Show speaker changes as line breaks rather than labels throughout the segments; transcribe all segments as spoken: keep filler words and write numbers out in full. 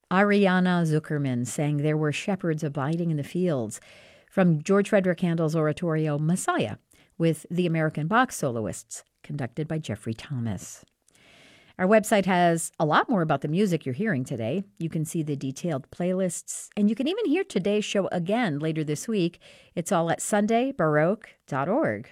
Ariana Zuckerman sang There Were Shepherds Abiding in the Fields from George Frederick Handel's oratorio Messiah with the American Bach soloists, conducted by Jeffrey Thomas. Our website has a lot more about the music you're hearing today. You can see the detailed playlists, and you can even hear today's show again later this week. It's all at sunday baroque dot org.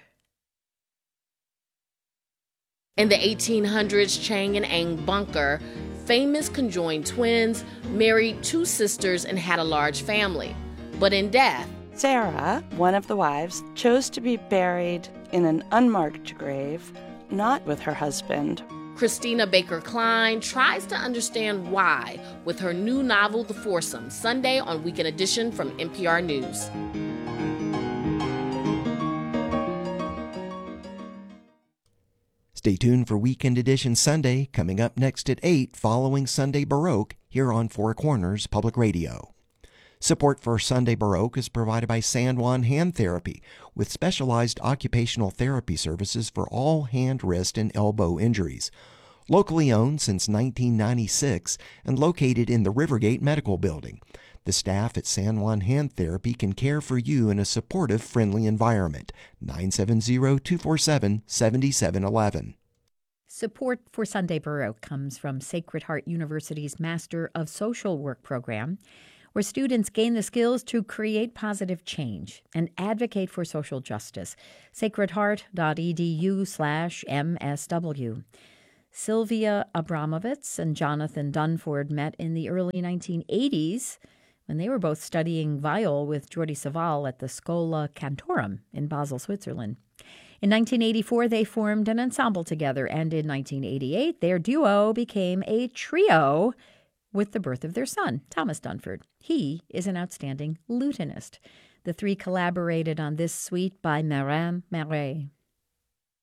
In the eighteen hundreds, Chang and Eng Bunker, famous conjoined twins, married two sisters and had a large family. But in death,
Sarah, one of the wives, chose to be buried in an unmarked grave, not with her husband.
Christina Baker Klein tries to understand why with her new novel, The Foursome, Sunday on Weekend Edition from N P R News.
Stay tuned for Weekend Edition Sunday, coming up next at eight, following Sunday Baroque, here on Four Corners Public Radio. Support for Sunday Baroque is provided by San Juan Hand Therapy, with specialized occupational therapy services for all hand, wrist, and elbow injuries. Locally owned since nineteen ninety-six and located in the Rivergate Medical Building. The staff at San Juan Hand Therapy can care for you in a supportive, friendly environment. nine seven zero, two four seven, seven seven one one.
Support for Sunday Baroque comes from Sacred Heart University's Master of Social Work program, where students gain the skills to create positive change and advocate for social justice. sacredheart.edu slash MSW. Sylvia Abramovitz and Jonathan Dunford met in the early nineteen eighties when they were both studying viol with Jordi Savall at the Schola Cantorum in Basel, Switzerland. In nineteen eighty-four, they formed an ensemble together, and in nineteen eighty-eight, their duo became a trio with the birth of their son, Thomas Dunford. He is an outstanding lutenist. The three collaborated on this suite by Miriam Marais.